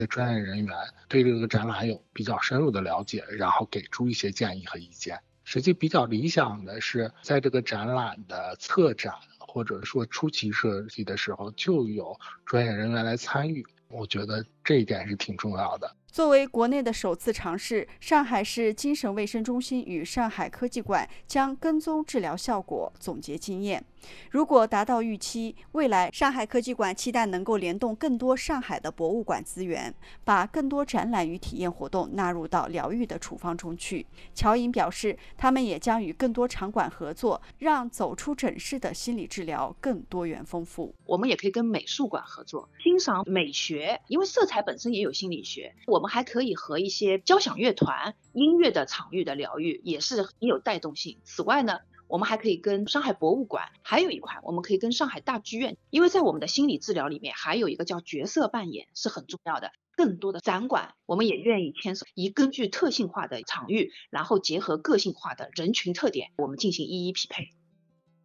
专业人员对这个展览有比较深入的了解，然后给出一些建议和意见。实际比较理想的是，在这个展览的策展或者说初期设计的时候，就有专业人员来参与，我觉得这一点是挺重要的。 作为国内的首次尝试，上海市精神卫生中心与上海科技馆将跟踪治疗效果，总结经验。如果达到预期，未来上海科技馆期待能够联动更多上海的博物馆资源，把更多展览与体验活动纳入到疗愈的处方中去。乔颖表示，他们也将与更多场馆合作，让走出诊室的心理治疗更多元丰富。 我们也可以跟美术馆合作，欣赏美学，因为色彩本身也有心理学。我们还可以和一些交响乐团、音乐的场域的疗愈，也是很有带动性。此外呢，我们还可以跟上海博物馆，还有一块我们可以跟上海大剧院，因为在我们的心理治疗里面，还有一个叫角色扮演是很重要的。更多的展馆，我们也愿意牵手，根据特性化的场域，然后结合个性化的人群特点，我们进行一一匹配。